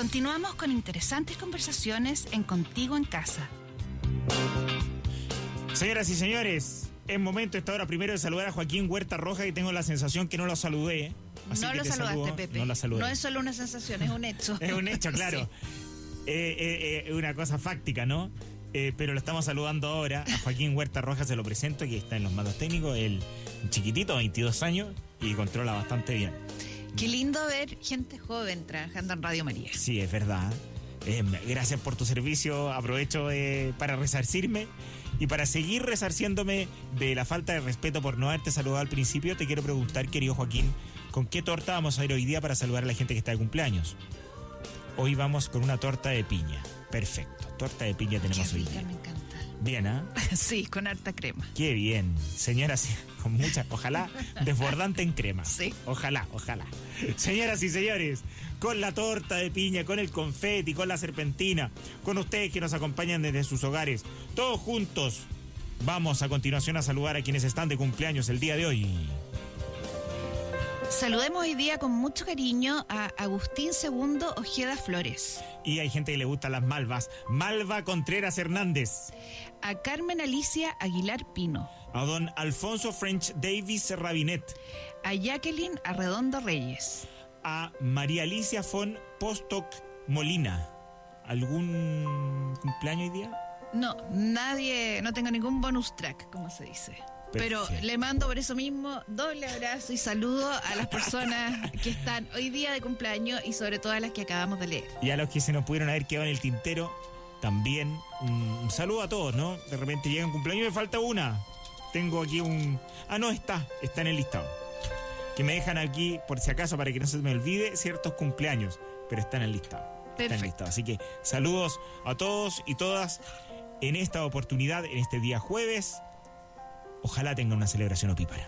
Continuamos con interesantes conversaciones en Contigo en Casa. Señoras y señores, es momento esta hora primero de saludar a Joaquín Huerta Roja, que tengo la sensación que no lo saludé. Así no lo saludaste, saludo, Pepe. No lo saludé. No es solo una sensación, es un hecho. Es un hecho, claro. Sí. Es una cosa fáctica, ¿no? Pero lo estamos saludando ahora. A Joaquín Huerta Roja se lo presento, que está en los mandos técnicos. Él, un chiquitito, 22 años, y controla bastante bien. Qué lindo ver gente joven trabajando en Radio María. Sí, es verdad. Gracias por tu servicio. Aprovecho para resarcirme y para seguir resarciéndome de la falta de respeto por no haberte saludado al principio. Te quiero preguntar, querido Joaquín, ¿con qué torta vamos a ir hoy día para saludar a la gente que está de cumpleaños? Hoy vamos con una torta de piña. Perfecto. Torta de piña tenemos Qué rica, hoy día. me encanta. Bien, ¿ah? Sí, con harta crema. Qué bien. Señoras, con mucha, ojalá, desbordante en crema. Sí. Ojalá. Señoras y señores, con la torta de piña, con el confeti, con la serpentina, con ustedes que nos acompañan desde sus hogares, todos juntos, vamos a continuación a saludar a quienes están de cumpleaños el día de hoy. Saludemos hoy día con mucho cariño a Agustín II Ojeda Flores. Y hay gente que le gustan las malvas. Malva Contreras Hernández. A Carmen Alicia Aguilar Pino. A don Alfonso French Davis Rabinet. A Jacqueline Arredondo Reyes. A María Alicia von Postock Molina. ¿Algún cumpleaños hoy día? No, nadie, no tengo ningún bonus track, como se dice. Pero le mando por eso mismo doble abrazo y saludo a las personas que están hoy día de cumpleaños y sobre todo a las que acabamos de leer. Y a los que se nos pudieron haber quedado en el tintero, también un saludo a todos, ¿no? De repente llegan cumpleaños y me falta una. Tengo aquí un... Ah, no, está en el listado. Que me dejan aquí, por si acaso, para que no se me olvide, ciertos cumpleaños, pero está en el listado. Perfecto. Está en el listado. Así que saludos a todos y todas en esta oportunidad, en este día jueves. Ojalá tenga una celebración opípara.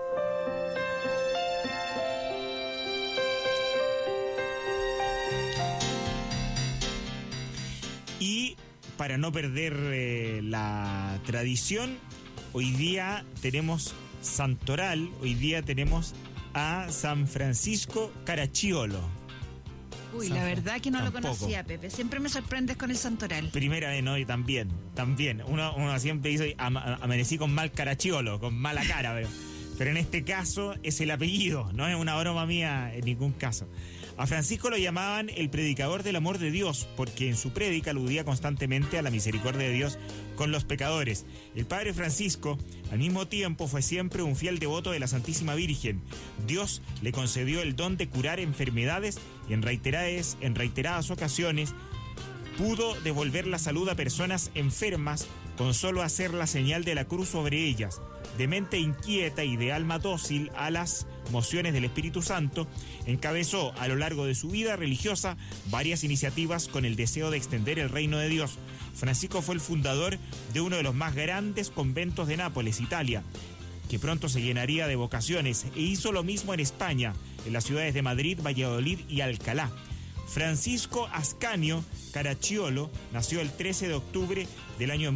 Y para no perder la tradición, hoy día tenemos Santoral, hoy día tenemos a San Francisco Caracciolo. Uy, la verdad que no lo conocía, Pepe. Siempre me sorprendes con el Santoral. Primera vez, ¿no? Y también. Uno siempre dice, amanecí con mal Caracciolo, con mala cara, pero en este caso es el apellido, no es una broma mía en ningún caso. A Francisco lo llamaban el predicador del amor de Dios, porque en su prédica aludía constantemente a la misericordia de Dios con los pecadores. El padre Francisco, al mismo tiempo, fue siempre un fiel devoto de la Santísima Virgen. Dios le concedió el don de curar enfermedades y en reiteradas ocasiones pudo devolver la salud a personas enfermas con solo hacer la señal de la cruz sobre ellas. De mente inquieta y de alma dócil a las mociones del Espíritu Santo, encabezó a lo largo de su vida religiosa varias iniciativas con el deseo de extender el reino de Dios. Francisco fue el fundador de uno de los más grandes conventos de Nápoles, Italia, que pronto se llenaría de vocaciones, e hizo lo mismo en España, en las ciudades de Madrid, Valladolid y Alcalá. Francisco Ascanio Caracciolo nació el 13 de octubre del año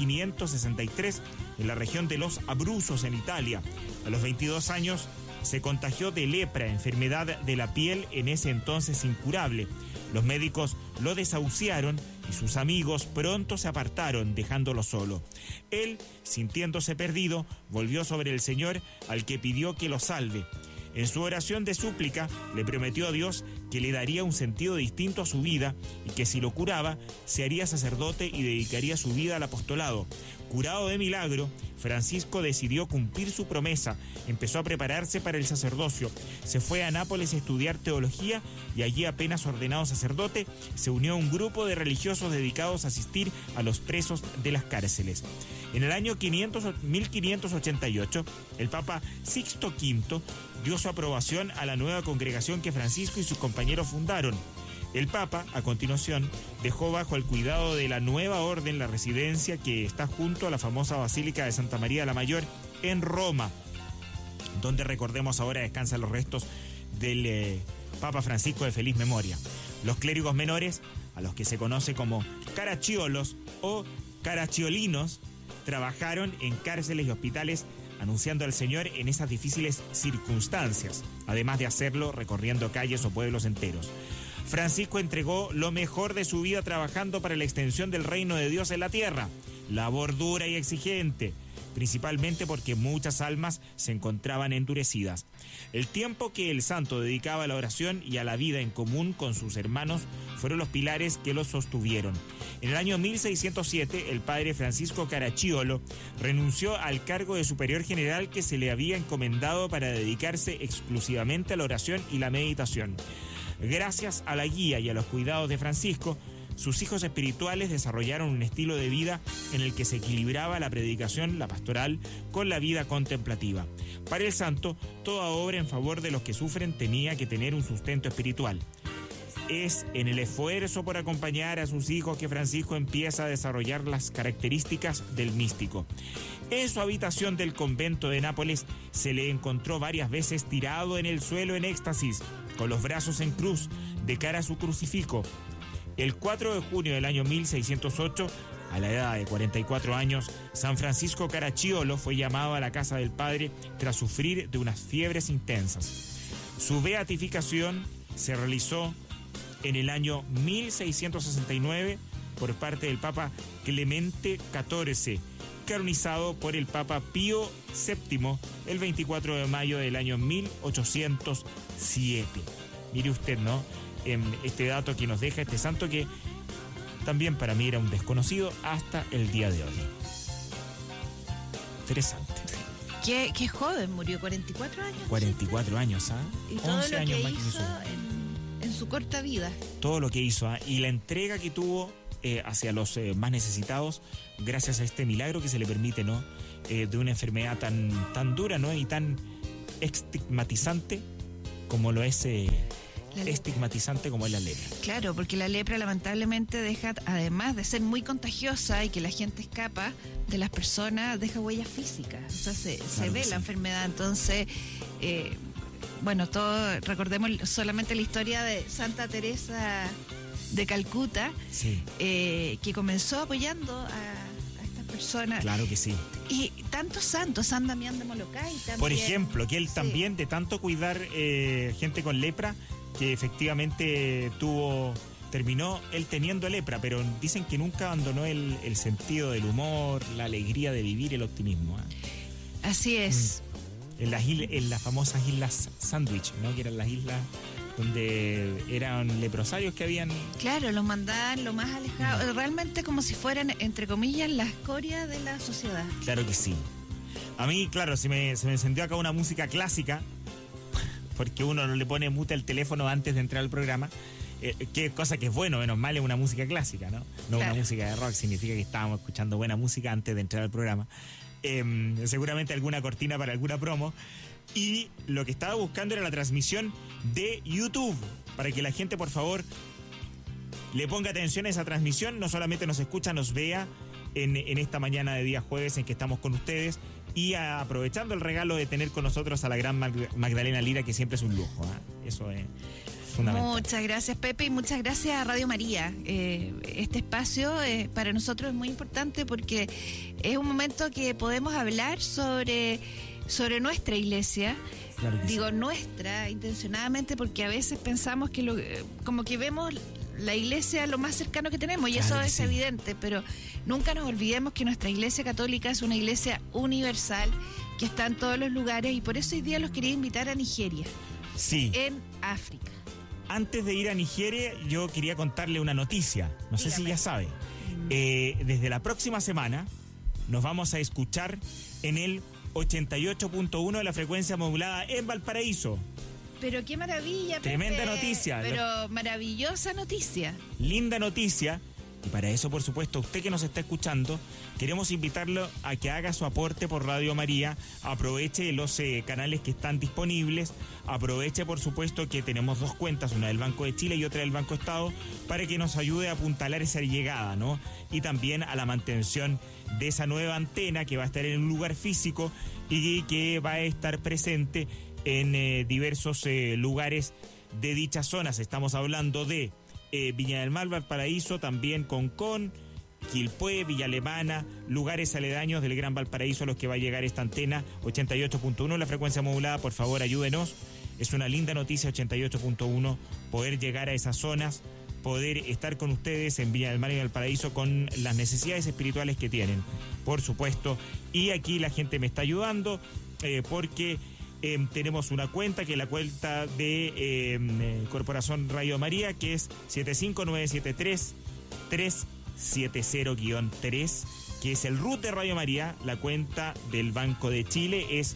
1563 en la región de los Abruzos, en Italia. A los 22 años se contagió de lepra, enfermedad de la piel en ese entonces incurable. Los médicos lo desahuciaron y sus amigos pronto se apartaron, dejándolo solo. Él, sintiéndose perdido, volvió sobre el Señor, al que pidió que lo salve. En su oración de súplica le prometió a Dios que le daría un sentido distinto a su vida y que si lo curaba se haría sacerdote y dedicaría su vida al apostolado. Curado de milagro, Francisco decidió cumplir su promesa, empezó a prepararse para el sacerdocio, se fue a Nápoles a estudiar teología y allí, apenas ordenado sacerdote, se unió a un grupo de religiosos dedicados a asistir a los presos de las cárceles. En el año 1588, el Papa Sixto V dio su aprobación a la nueva congregación que Francisco y sus compañeros fundaron. El Papa, a continuación, dejó bajo el cuidado de la nueva orden la residencia que está junto a la famosa Basílica de Santa María la Mayor en Roma, donde, recordemos, ahora descansan los restos del Papa Francisco de feliz memoria. Los clérigos menores, a los que se conoce como caracciolos o caracciolinos, trabajaron en cárceles y hospitales anunciando al Señor en esas difíciles circunstancias, además de hacerlo recorriendo calles o pueblos enteros. Francisco entregó lo mejor de su vida trabajando para la extensión del reino de Dios en la tierra. Labor dura y exigente, principalmente porque muchas almas se encontraban endurecidas. El tiempo que el santo dedicaba a la oración y a la vida en común con sus hermanos fueron los pilares que los sostuvieron. En el año 1607, el padre Francisco Caracciolo renunció al cargo de superior general que se le había encomendado para dedicarse exclusivamente a la oración y la meditación. Gracias a la guía y a los cuidados de Francisco, sus hijos espirituales desarrollaron un estilo de vida en el que se equilibraba la predicación, la pastoral, con la vida contemplativa. Para el santo, toda obra en favor de los que sufren tenía que tener un sustento espiritual. Es en el esfuerzo por acompañar a sus hijos que Francisco empieza a desarrollar las características del místico. En su habitación del convento de Nápoles se le encontró varias veces tirado en el suelo en éxtasis, con los brazos en cruz, de cara a su crucifijo. El 4 de junio del año 1608, a la edad de 44 años, San Francisco Caracciolo fue llamado a la casa del padre tras sufrir de unas fiebres intensas. Su beatificación se realizó en el año 1669 por parte del Papa Clemente XIV, canonizado por el Papa Pío VII el 24 de mayo del año 1807. Mire usted, ¿no? Este dato que nos deja este santo, que también para mí era un desconocido hasta el día de hoy. Interesante. Qué joven, murió, 44 años. 44 años, ¿ah? Y todo 11 lo años que más hizo en su corta vida. Todo lo que hizo, ¿ah? Y la entrega que tuvo hacia los más necesitados, gracias a este milagro que se le permite, ¿no? De una enfermedad tan dura, ¿no? Y tan estigmatizante como lo es... estigmatizante como es la lepra. Claro, porque la lepra lamentablemente deja, además de ser muy contagiosa y que la gente escapa de las personas, deja huellas físicas. O sea, se ve la enfermedad. Entonces, bueno, todos recordemos solamente la historia de Santa Teresa de Calcuta, sí, que comenzó apoyando a estas personas. Claro que sí. Y tantos santos, San Damián de Molokai también. Por ejemplo, que él también, de tanto cuidar gente con lepra, que efectivamente terminó él teniendo lepra, pero dicen que nunca abandonó el sentido del humor, la alegría de vivir, el optimismo, ¿eh? Así es. En las famosas islas Sandwich, ¿no? Que eran las islas donde eran leprosarios que habían... Claro, los mandaban lo más alejado, realmente como si fueran, entre comillas, la escoria de la sociedad. Claro que sí. A mí, claro, se me encendió acá una música clásica, porque uno no le pone mute al teléfono antes de entrar al programa, que cosa que es bueno, menos mal es una música clásica, ¿no? No claro. Una música de rock, significa que estábamos escuchando buena música antes de entrar al programa. Seguramente alguna cortina para alguna promo. Y lo que estaba buscando era la transmisión de YouTube, para que la gente, por favor, le ponga atención a esa transmisión, no solamente nos escucha, nos vea en esta mañana de día jueves en que estamos con ustedes, y aprovechando el regalo de tener con nosotros a la gran Magdalena Lira, que siempre es un lujo, ¿eh? Eso es fundamental. Muchas gracias, Pepe, y muchas gracias a Radio María. Este espacio para nosotros es muy importante porque es un momento que podemos hablar sobre nuestra iglesia. Claro que digo sí. Nuestra, intencionadamente, porque a veces pensamos que como que vemos la iglesia lo más cercano que tenemos, y claro eso es sí. Evidente, pero nunca nos olvidemos que nuestra iglesia católica es una iglesia universal que está en todos los lugares, y por eso hoy día los quería invitar a Nigeria, sí, en África. Antes de ir a Nigeria, yo quería contarle una noticia, no sé si ya sabe. Desde la próxima semana nos vamos a escuchar en el 88.1 de la frecuencia modulada en Valparaíso. Pero qué maravilla, Pepe. Tremenda noticia. Pero maravillosa noticia. Linda noticia. Y para eso, por supuesto, usted que nos está escuchando, queremos invitarlo a que haga su aporte por Radio María, aproveche los canales que están disponibles, aproveche, por supuesto, que tenemos dos cuentas, una del Banco de Chile y otra del Banco Estado, para que nos ayude a apuntalar esa llegada, ¿no? Y también a la mantención de esa nueva antena que va a estar en un lugar físico y que va a estar presente en diversos lugares de dichas zonas. Estamos hablando de Viña del Mar, Valparaíso, también Concón, Quilpué, Villa Alemana, lugares aledaños del Gran Valparaíso a los que va a llegar esta antena 88.1, la frecuencia modulada. Por favor, ayúdenos. Es una linda noticia, 88.1, poder llegar a esas zonas, poder estar con ustedes en Viña del Mar y Valparaíso con las necesidades espirituales que tienen, por supuesto. Y aquí la gente me está ayudando porque tenemos una cuenta, que es la cuenta de Corporación Radio María, que es 75973-370-3, que es el RUT de Radio María. La cuenta del Banco de Chile es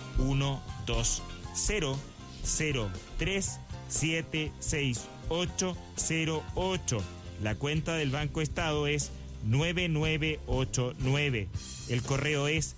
12003768808. La cuenta del Banco Estado es 9989. El correo es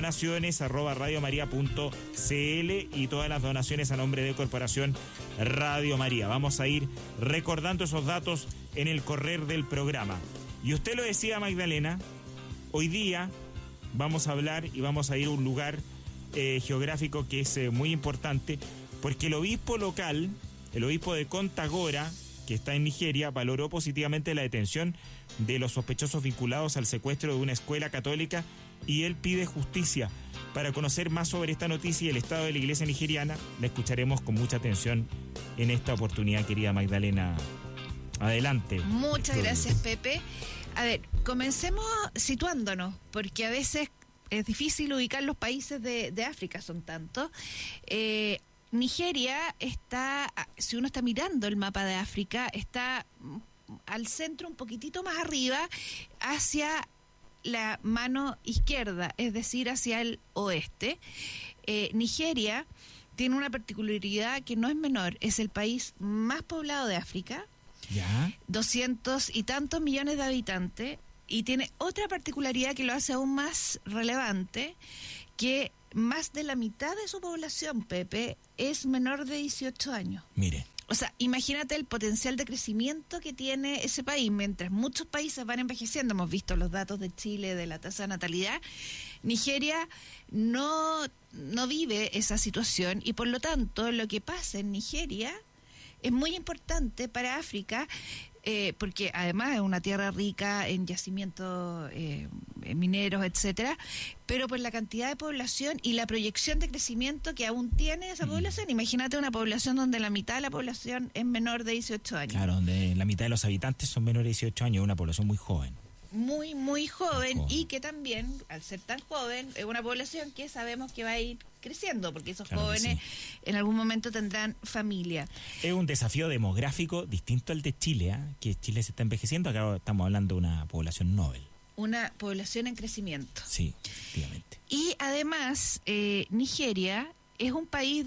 donaciones@radiomaria.cl y todas las donaciones a nombre de Corporación Radio María. Vamos a ir recordando esos datos en el correr del programa. Y usted lo decía, Magdalena, hoy día vamos a hablar y vamos a ir a un lugar geográfico que es muy importante, porque el obispo local, el obispo de Kontagora, que está en Nigeria, valoró positivamente la detención de los sospechosos vinculados al secuestro de una escuela católica y él pide justicia. Para conocer más sobre esta noticia y el estado de la iglesia nigeriana, la escucharemos con mucha atención en esta oportunidad, querida Magdalena. Adelante. Muchas gracias, Pepe. A ver, comencemos situándonos, porque a veces es difícil ubicar los países de África, son tantos. Nigeria está, si uno está mirando el mapa de África, está al centro, un poquitito más arriba, hacia la mano izquierda, es decir, hacia el oeste. Nigeria tiene una particularidad que no es menor, es el país más poblado de África, ¿ya? 200 y tantos millones de habitantes, y tiene otra particularidad que lo hace aún más relevante, que más de la mitad de su población, Pepe, es menor de 18 años. Mire. O sea, imagínate el potencial de crecimiento que tiene ese país. Mientras muchos países van envejeciendo, hemos visto los datos de Chile de la tasa de natalidad, Nigeria no vive esa situación, y por lo tanto lo que pasa en Nigeria es muy importante para África, porque además es una tierra rica en yacimientos mineros, etcétera, pero por la cantidad de población y la proyección de crecimiento que aún tiene esa población. Imagínate una población donde la mitad de la población es menor de 18 años. Claro, donde la mitad de los habitantes son menores de 18 años, una población muy joven. Muy, muy joven, y que también, al ser tan joven, es una población que sabemos que va a ir creciendo, porque esos jóvenes en algún momento tendrán familia. Es un desafío demográfico distinto al de Chile, que Chile se está envejeciendo. Acá estamos hablando de una población novel. Una población en crecimiento. Sí, efectivamente. Y además, Nigeria es un país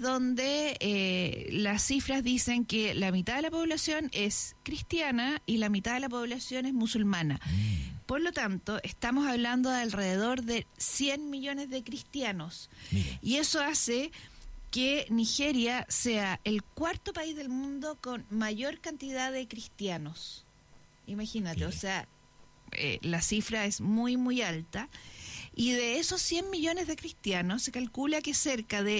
donde las cifras dicen que la mitad de la población es cristiana y la mitad de la población es musulmana. Por lo tanto, estamos hablando de alrededor de 100 millones de cristianos. Mire. Y eso hace que Nigeria sea el cuarto país del mundo con mayor cantidad de cristianos. Imagínate, Mire. o sea, la cifra es muy, muy alta. Y de esos 100 millones de cristianos, se calcula que cerca de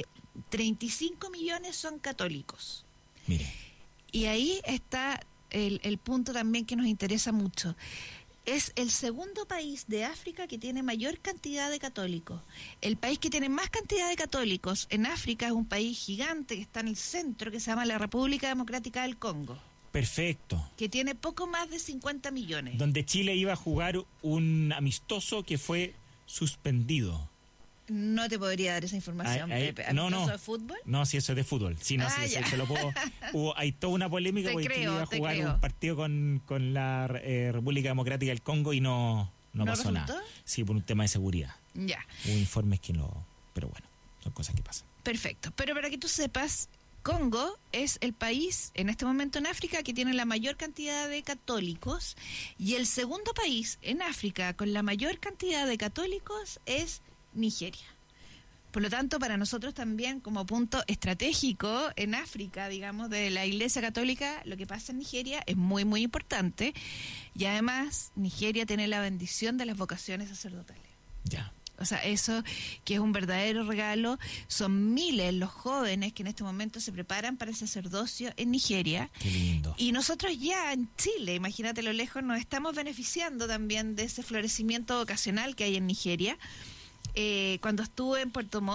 35 millones son católicos. Mire. Y ahí está el punto también que nos interesa mucho. Es el segundo país de África que tiene mayor cantidad de católicos. El país que tiene más cantidad de católicos en África es un país gigante que está en el centro, que se llama la República Democrática del Congo. Perfecto. Que tiene poco más de 50 millones. Donde Chile iba a jugar un amistoso que fue suspendido. No te podría dar esa información, Pepe. ¿Amistoso de fútbol? No, si eso es de fútbol. Sí, no, sí, se lo puedo. Hay toda una polémica porque Chile iba a jugar un partido con la República Democrática del Congo y no pasó nada. Sí, por un tema de seguridad. Ya. Hubo informes que lo... Pero bueno, son cosas que pasan. Perfecto. Pero para que tú sepas, Congo es el país en este momento en África que tiene la mayor cantidad de católicos, y el segundo país en África con la mayor cantidad de católicos es Nigeria. Por lo tanto, para nosotros también, como punto estratégico en África, digamos, de la Iglesia Católica, lo que pasa en Nigeria es muy, muy importante. Y además, Nigeria tiene la bendición de las vocaciones sacerdotales. Ya. O sea, eso que es un verdadero regalo. Son miles los jóvenes que en este momento se preparan para el sacerdocio en Nigeria. Qué lindo. Y nosotros ya en Chile, imagínate lo lejos, nos estamos beneficiando también de ese florecimiento vocacional que hay en Nigeria. Cuando estuve en Puerto Montt,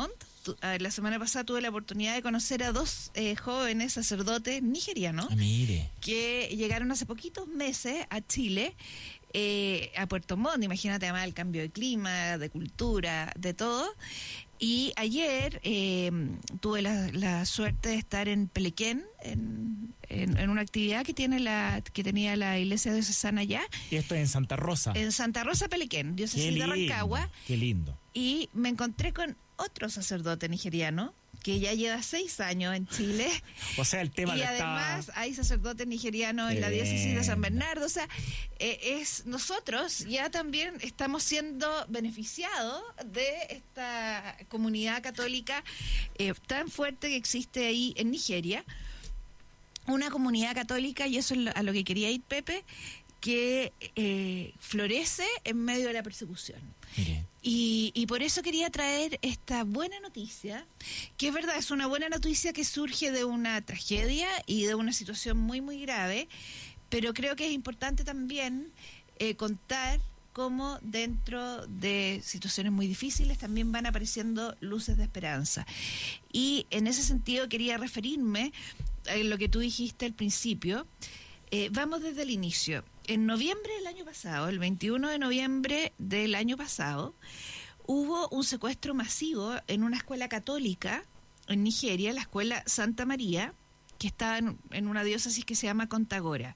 la semana pasada tuve la oportunidad de conocer a 2 jóvenes sacerdotes nigerianos que llegaron hace poquitos meses a Chile, a Puerto Montt. Imagínate, además, el cambio de clima, de cultura, de todo. Y ayer tuve la suerte de estar en Pelequén, en una actividad que tenía la iglesia diocesana allá. Y esto es en Santa Rosa. En Santa Rosa, Pelequén, diócesis de Rancagua. Qué lindo. Y me encontré con otro sacerdote nigeriano que ya lleva 6 años en Chile. O sea, el tema y además hay sacerdotes nigerianos en la diócesis de San Bernardo. O sea, nosotros ya también estamos siendo beneficiados de esta comunidad católica tan fuerte que existe ahí en Nigeria. Una comunidad católica, y eso es a lo que quería ir, Pepe, que florece en medio de la persecución. Mire. Y por eso quería traer esta buena noticia, que es verdad, es una buena noticia que surge de una tragedia y de una situación muy, muy grave, pero creo que es importante también contar cómo dentro de situaciones muy difíciles también van apareciendo luces de esperanza. Y en ese sentido quería referirme a lo que tú dijiste al principio. Vamos desde el inicio. En noviembre del año pasado, el 21 de noviembre del año pasado, hubo un secuestro masivo en una escuela católica en Nigeria, la escuela Santa María, que estaba en una diócesis que se llama Kontagora.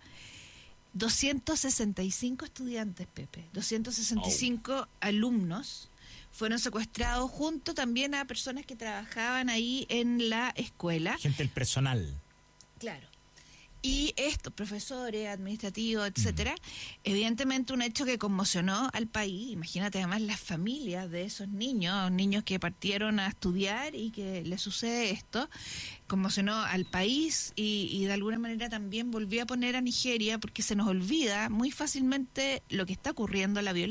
265 estudiantes, Pepe, 265 alumnos fueron secuestrados junto también a personas que trabajaban ahí en la escuela. Gente del personal. Claro. Y estos profesores, administrativos, etcétera, evidentemente un hecho que conmocionó al país. Imagínate además las familias de esos niños que partieron a estudiar y que les sucede esto, conmocionó al país y de alguna manera también volvió a poner a Nigeria, porque se nos olvida muy fácilmente lo que está ocurriendo, la violencia